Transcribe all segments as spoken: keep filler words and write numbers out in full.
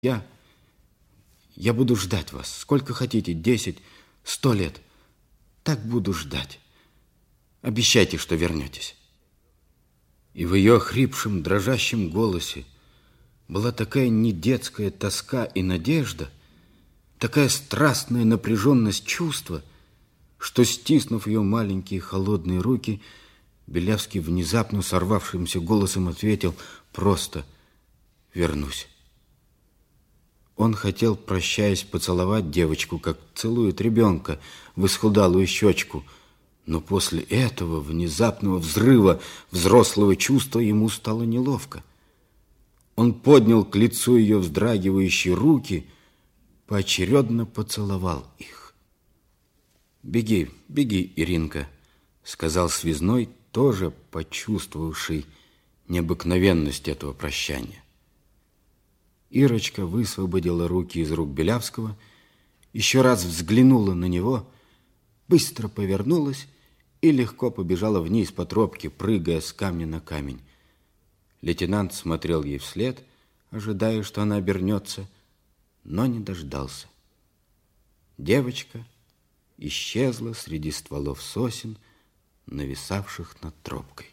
Я, я буду ждать вас, сколько хотите, десять, сто лет. Так буду ждать. Обещайте, что вернетесь. И в ее хрипшем, дрожащем голосе была такая недетская тоска и надежда, такая страстная напряженность чувства, что, стиснув ее маленькие холодные руки, Белявский внезапно сорвавшимся голосом ответил просто: «Вернусь». Он хотел, прощаясь, поцеловать девочку, как целует ребенка в исхудалую щечку, но после этого внезапного взрыва взрослого чувства ему стало неловко. Он поднял к лицу ее вздрагивающие руки, поочередно поцеловал их. «Беги, беги, Иринка», — сказал связной, тоже почувствовавший необыкновенность этого прощания. Ирочка высвободила руки из рук Белявского, еще раз взглянула на него, быстро повернулась и легко побежала вниз по тропке, прыгая с камня на камень. Лейтенант смотрел ей вслед, ожидая, что она обернется, но не дождался. Девочка исчезла среди стволов сосен, нависавших над тропкой.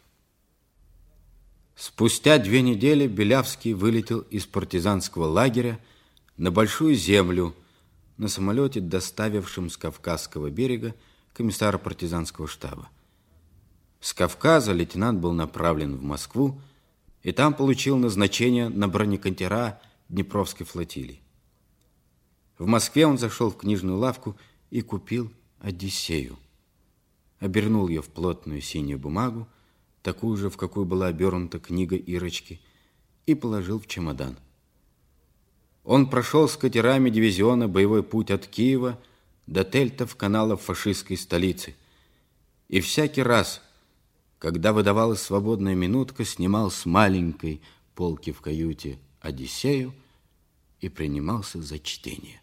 Спустя две недели Белявский вылетел из партизанского лагеря на Большую Землю на самолете, доставившем с Кавказского берега комиссара партизанского штаба. С Кавказа лейтенант был направлен в Москву и там получил назначение на бронекатера Днепровской флотилии. В Москве он зашел в книжную лавку и купил «Одиссею». Обернул ее в плотную синюю бумагу, такую же, в какую была обернута книга Ирочки, и положил в чемодан. Он прошел с катерами дивизиона боевой путь от Киева до тельтов каналов фашистской столицы. И всякий раз, когда выдавалась свободная минутка, снимал с маленькой полки в каюте «Одиссею» и принимался за чтение.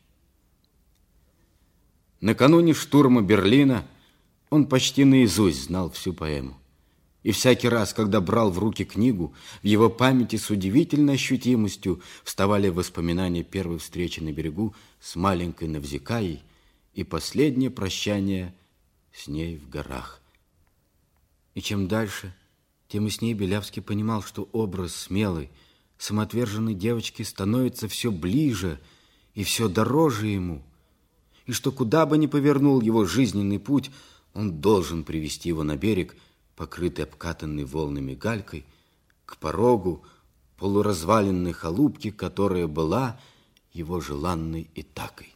Накануне штурма Берлина он почти наизусть знал всю поэму. И всякий раз, когда брал в руки книгу, в его памяти с удивительной ощутимостью вставали воспоминания первой встречи на берегу с маленькой Навзикаей и последнее прощание с ней в горах. И чем дальше, тем яснее Белявский понимал, что образ смелой, самоотверженной девочки становится все ближе и все дороже ему, и что куда бы ни повернул его жизненный путь, он должен привести его на берег, покрытый обкатанной волнами галькой, к порогу полуразваленной халупки, которая была его желанной Итакой.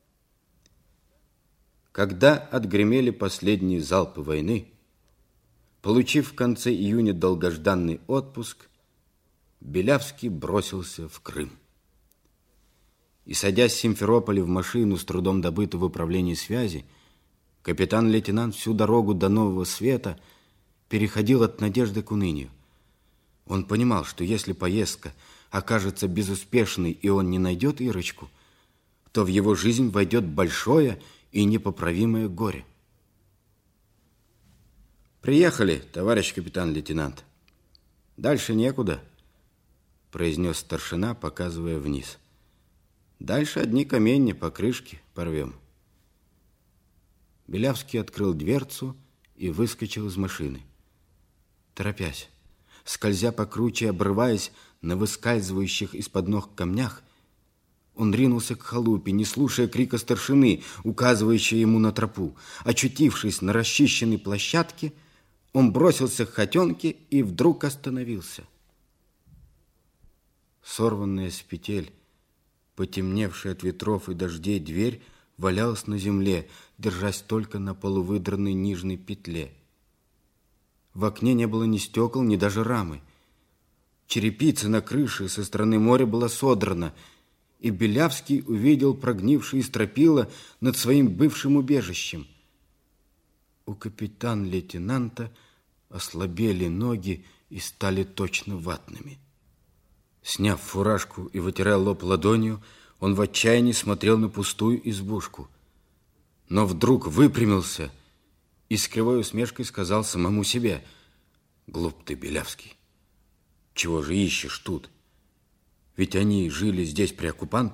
Когда отгремели последние залпы войны, получив в конце июня долгожданный отпуск, Белявский бросился в Крым. И, садясь в Симферополе в машину, с трудом добытую в управлении связи, капитан-лейтенант всю дорогу до Нового Света переходил от надежды к унынию. Он понимал, что если поездка окажется безуспешной и он не найдет Ирочку, то в его жизнь войдет большое и непоправимое горе. «Приехали, товарищ капитан-лейтенант. Дальше некуда», — произнес старшина, показывая вниз. «Дальше одни камни, покрышки порвем». Белявский открыл дверцу и выскочил из машины. Торопясь, скользя покруче, обрываясь на выскальзывающих из-под ног камнях, он ринулся к халупе, не слушая крика старшины, указывающего ему на тропу. Очутившись на расчищенной площадке, он бросился к хотенке и вдруг остановился. Сорванная с петель, потемневшая от ветров и дождей дверь валялась на земле, держась только на полувыдранной нижней петле. В окне не было ни стекол, ни даже рамы. Черепица на крыше со стороны моря была содрана, и Белявский увидел прогнившие стропила над своим бывшим убежищем. У капитан-лейтенанта ослабели ноги и стали точно ватными. Сняв фуражку и вытирая лоб ладонью, он в отчаянии смотрел на пустую избушку. Но вдруг выпрямился и с кривой усмешкой сказал самому себе: «Глуп ты, Белявский, чего же ищешь тут? Ведь они жили здесь при оккупантах.